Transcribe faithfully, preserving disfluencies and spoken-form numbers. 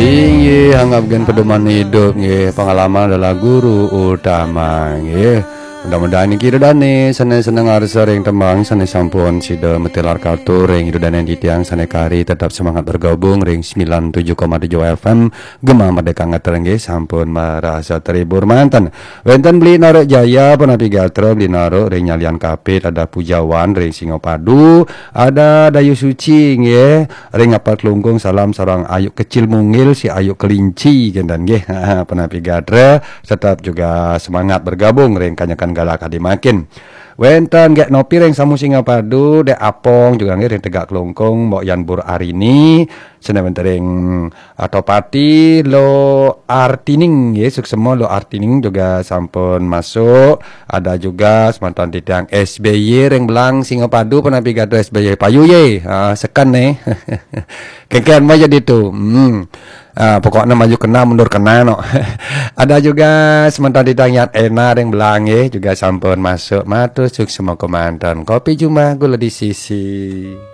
Inggih, anggap gen pedoman hidup nggih, pengalaman adalah guru utama nggih. Mudah-mudahan iki redane seneng-seneng arsa ring temang sane sampun sida metilar katur ring redane titiang sane kari tetap semangat bergabung ring sembilan puluh tujuh koma tujuh F M Gema Merdeka Ngater nggih sampun marasa terhibur manten. Wonten beli Narok Jaya penapi gatra beli Narok ring nyalian kapit ada Pujawan ring Singopadu, ada Dayu Suci nggih, ring apat lungkung salam sarang ayu kecil mungil si ayu kelinci gendan nggih. Penapi gatra tetap juga semangat bergabung ring kanyakan galak adi makin. Wenten gak nopi ring samu Singapadu dek apong juga nggih ring tegak kelongkong mbok yan bur arini senajan ring atau pati lo artining nggih suksemo lo artining juga sampun masuk. Ada juga semantan titiang S B Y ring belang Singapadu penapi gado S B Y payu ye uh, sekan nih. Kengken mah jadi tuh. Hmm. Ah, pokoknya maju kena mundur kena no. Ada juga sementara di tangan enar yang belangi juga sampun masuk matur suk semua komandan kopi cuma gula di sisi.